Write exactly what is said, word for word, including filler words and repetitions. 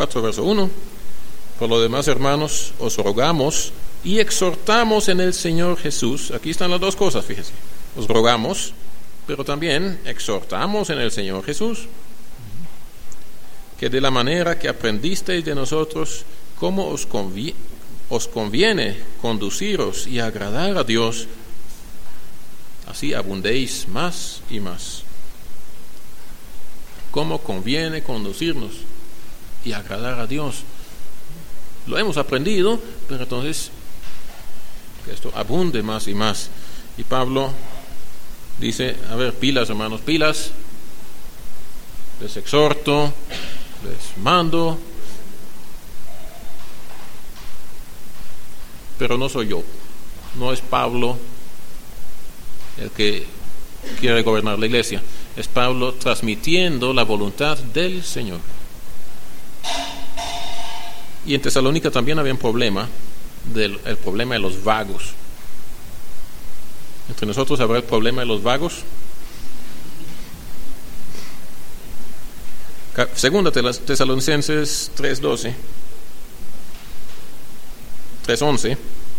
cuatro, verso uno. Por lo demás, hermanos, os rogamos y exhortamos en el Señor Jesús. Aquí están las dos cosas, fíjese. Os rogamos, pero también exhortamos en el Señor Jesús, que de la manera que aprendisteis de nosotros, cómo os, convi- os conviene conduciros y agradar a Dios, así abundéis más y más. Cómo conviene conducirnos y agradar a Dios. Lo hemos aprendido, pero entonces que esto abunde más y más. Y Pablo dice, a ver, pilas hermanos, pilas, les exhorto, les mando, pero no soy yo, no es Pablo el que quiere gobernar la iglesia, es Pablo transmitiendo la voluntad del Señor. Y en Tesalónica también había un problema, del, el problema de los vagos. Entre nosotros habrá el problema de los vagos. Segunda Tesalonicenses tres doce, tres once.